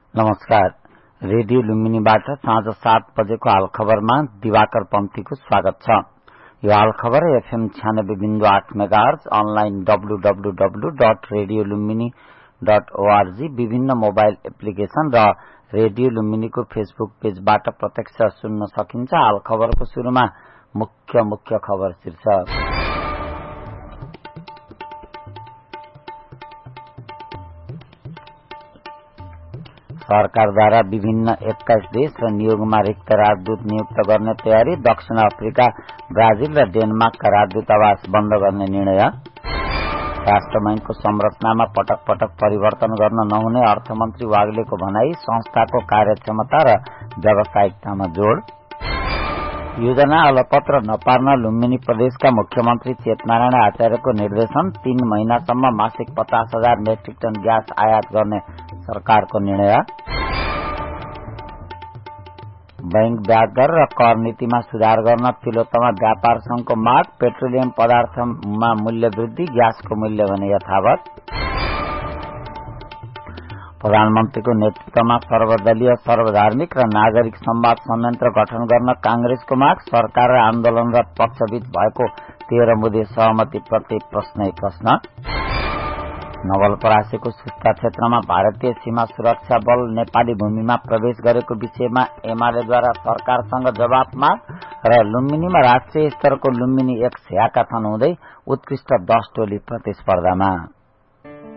नमस्कार। रेडियो लुम्बिनीबाट साँझ 7 बजेको हाल खबरमा दिवाकर पम्थीको स्वागत छ। यो हाल खबर एफएम 96.8 मेगाहर्ज, अनलाइन www.radiolumbini.org, विभिन्न मोबाइल एप्लिकेशन र रेडियो लुम्बिनीको फेसबुक पेजबाट प्रत्यक्ष सुन्न सकिन्छ। हाल खबरको शुरूमा मुख्य खबर शीर्षक। सरकारद्वारा विभिन्न 21 देश र नियोगमा रिक्त राजदूत नियुक्त गर्ने तयारी। दक्षिण अफ्रिका, ब्राजिल र डेनमार्कका राजदूतावास बन्द गर्ने निर्णय। राष्ट्र बैंकको संरचनामा पटक पटक परिवर्तन गर्न नहुने अर्थमन्त्री वाग्लेको भनाई। संस्थाको कार्यक्षमता र व्यावसायिकतामा जोड़। योजना अलपत्र नपार्न लुम्बिनी प्रदेशका मुख्यमन्त्री चेतनारायण आचार्यको निर्देशन। 3 महिनासम्म मासिक 50,000 मेट्रिक टन ग्यास आयात गर्ने सरकारको निर्णय। बैंक ब्याज दर र कर नीतिमा सुधार गर्न तिलोत्तमा व्यापार संघको माग। पेट्रोलियम पदार्थमा मूल्य वृद्धि, ग्यासको मूल्य भने यथावत। प्रधानमन्त्रीको नेतृत्वमा सर्वदलीय, सर्वधार्मिक र नागरिक संवाद संयन्त्र गठन गर्न कांग्रेसको माग। सरकार र आन्दोलनरत पक्षबीच भएको 13 बुँदे सहमतिप्रति प्रश्नै प्रश्न। नवलपरासीको सुस्ता क्षेत्रमा भारतीय सीमा सुरक्षा बल नेपाली भूमिमा प्रवेश गरेको विषयमा एमालेद्वारा सरकारसँग जवाफ माग। र लुम्बिनीमा राष्ट्रिय स्तरको लुम्बिनी 1 ह्याकाथन हुँदै उत्कृष्ट 10 टोली प्रतिस्पर्धामा।